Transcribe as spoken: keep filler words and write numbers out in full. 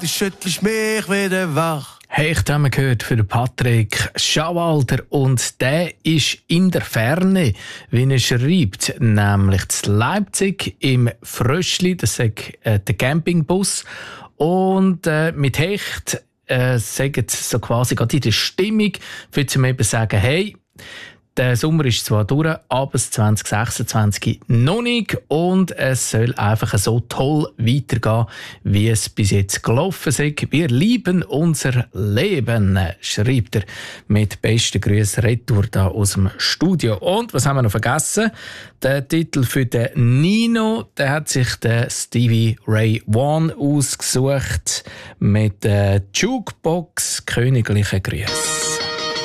Du schüttelst mich wieder wach. Hey, ich habe gehört für den Patrick Schauwalter und der ist in der Ferne, wie er schreibt, nämlich in Leipzig im Fröschli, das ist äh, der Campingbus. Und äh, mit Hecht äh, sagen so quasi gerade in der Stimmung, für zum eben sagen, hey, der Sommer ist zwar durch, aber das zwanzig sechsundzwanzig noch nicht und es soll einfach so toll weitergehen, wie es bis jetzt gelaufen ist. Wir lieben unser Leben, schreibt er mit besten Grüßen retour da aus dem Studio. Und was haben wir noch vergessen? Der Titel für den Nino, der hat sich der Stevie Ray Vaughan ausgesucht mit der Jukebox Königliche Grüße.